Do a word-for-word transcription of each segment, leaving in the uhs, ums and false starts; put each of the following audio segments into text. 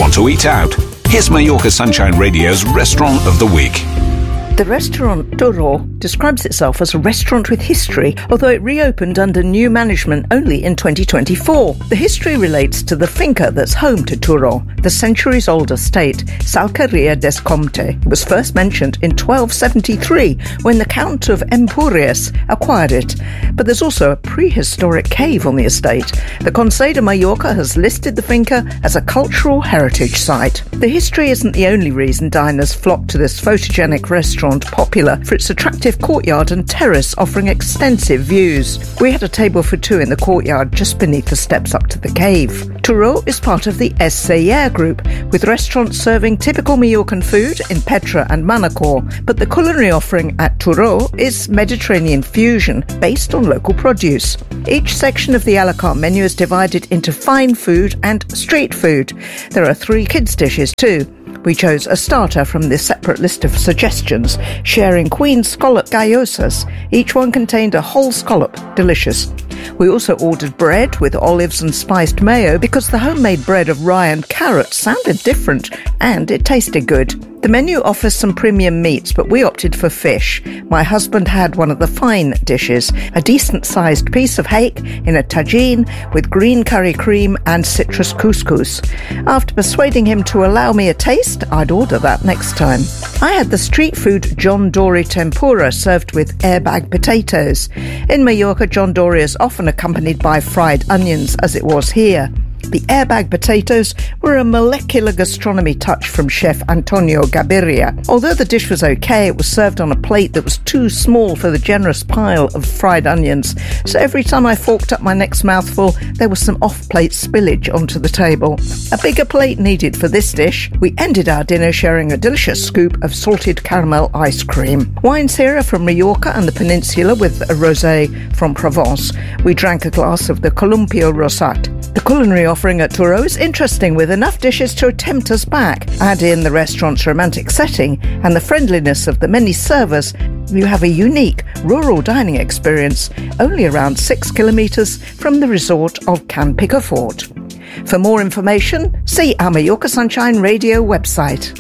want to eat out? Here's Mallorca Sunshine Radio's Restaurant of the Week. The restaurant Turó describes itself as a restaurant with history, although it reopened under new management only in twenty twenty-four. The history relates to the finca that's home to Turó, the centuries-old estate, S'Alqueria des Comtes. It was first mentioned in twelve seventy-three when the Count of Empúries acquired it. But there's also a prehistoric cave on the estate. The Consell de Mallorca has listed the finca as a cultural heritage site. The history isn't the only reason diners flock to this photogenic restaurant, popular for its attractive courtyard and terrace offering extensive views. We had a table for two in the courtyard just beneath the steps up to the cave. Turó is part of the Es Celler group, with restaurants serving typical Mallorcan food in Petra and Manacor, but the culinary offering at Turó is Mediterranean fusion based on local produce. Each section of the a la carte menu is divided into fine food and street food. There are three kids' dishes too. We chose a starter from this separate list of suggestions, sharing Queen scallop gyozas. Each one contained a whole scallop, delicious. We also ordered bread with olives and spiced mayo because the homemade bread of rye and carrot sounded different and it tasted good. The menu offers some premium meats, but we opted for fish. My husband had one of the fine dishes, a decent-sized piece of hake in a tagine with green curry cream and citrus couscous. After persuading him to allow me a taste, I'd order that next time. I had the street food John Dory tempura served with airbag potatoes. In Mallorca, John Dory is often accompanied by fried onions, as it was here. The airbag potatoes were a molecular gastronomy touch from chef Antonio Gaviria. Although the dish was okay, it was served on a plate that was too small for the generous pile of fried onions. So every time I forked up my next mouthful, there was some off-plate spillage onto the table. A bigger plate needed for this dish. We ended our dinner sharing a delicious scoop of salted caramel ice cream. Wines here are from Mallorca and the Peninsula with a rosé from Provence. We drank a glass of the Columpio Rosat. The culinary offering at Turó is interesting, with enough dishes to tempt us back. Add in the restaurant's romantic setting and the friendliness of the many servers, you have a unique rural dining experience only around six kilometres from the resort of Can Picafort. For more information, see our Mallorca Sunshine Radio website.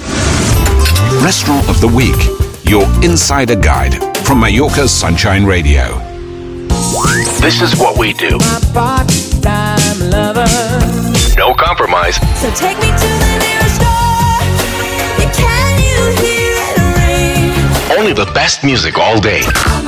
Restaurant of the Week, your insider guide from Mallorca Sunshine Radio. This is what we do. Part-time lover. No compromise. So take me to the nearest store. Can you hear it ring? Only the best music all day.